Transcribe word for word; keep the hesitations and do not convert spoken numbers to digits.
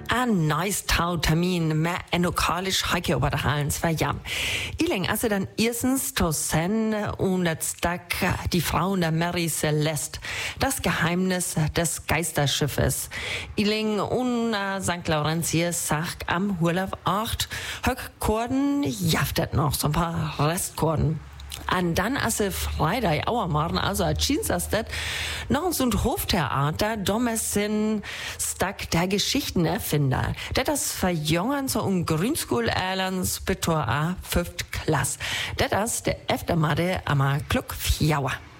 Ein nice Termin med en lokalisch Heike über der Hallen zwei Jam. Iling also dann erstens to sen und das Tag die Frauen der Mary Celeste. Das Geheimnis des Geisterschiffes. Iling und uh, Sankt Laurentius sagt am Urlaub acht Höck Korden jaftet noch so ein paar Restkorden. Und dann, als sie Freitag auch morgen, also als Dienstag, noch so ein Hoftheater, damals sind Stack der Geschichtenerfinder. Das ist verjüngen so ein Grundschul-Erlans Betor A, fünfte Klasse. Das ist der Eftermade am Kluck Fjauer.